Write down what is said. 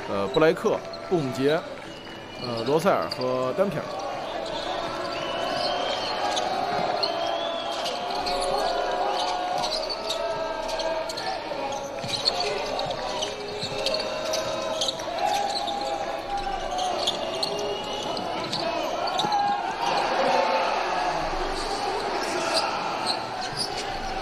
布莱克、布姆杰、罗塞尔和丹皮尔。